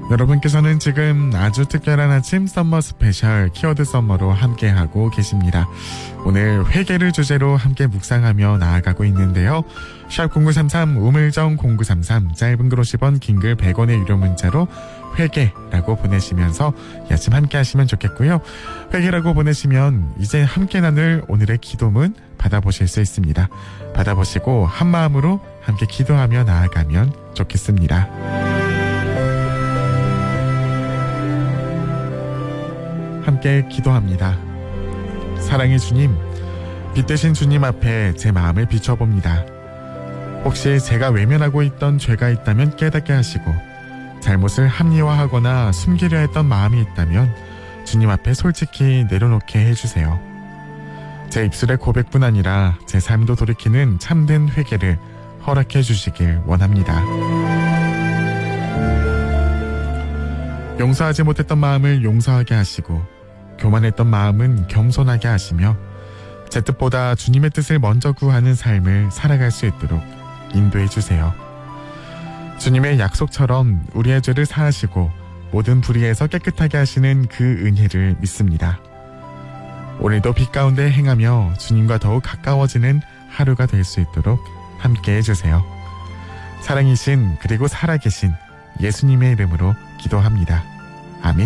여러분께서는 지금 아주 특별한 아침 썸머 스페셜 키워드 썸머로 함께하고 계십니다. 오늘 회개를 주제로 함께 묵상하며 나아가고 있는데요. 샵 0933 우물정 0933 짧은 글 50원 긴 글 100원의 유료 문자로 회개라고 보내시면서 이 아침 함께 하시면 좋겠고요. 회개라고 보내시면 이제 함께 나눌 오늘의 기도문 받아보실 수 있습니다. 받아보시고 한마음으로 함께 기도하며 나아가면 좋겠습니다. 함께 기도합니다. 사랑의 주님, 빛 대신 주님 앞에 제 마음을 비춰봅니다. 혹시 제가 외면하고 있던 죄가 있다면 깨닫게 하시고 잘못을 합리화하거나 숨기려 했던 마음이 있다면 주님 앞에 솔직히 내려놓게 해주세요. 제 입술의 고백뿐 아니라 제 삶도 돌이키는 참된 회개를 허락해 주시길 원합니다. 용서하지 못했던 마음을 용서하게 하시고 교만했던 마음은 겸손하게 하시며 제 뜻보다 주님의 뜻을 먼저 구하는 삶을 살아갈 수 있도록 인도해 주세요. 주님의 약속처럼 우리의 죄를 사하시고 모든 불의에서 깨끗하게 하시는 그 은혜를 믿습니다. 오늘도 빛 가운데 행하며 주님과 더욱 가까워지는 하루가 될 수 있도록 함께 해주세요. 사랑이신 그리고 살아계신 예수님의 이름으로 기도합니다. 아멘.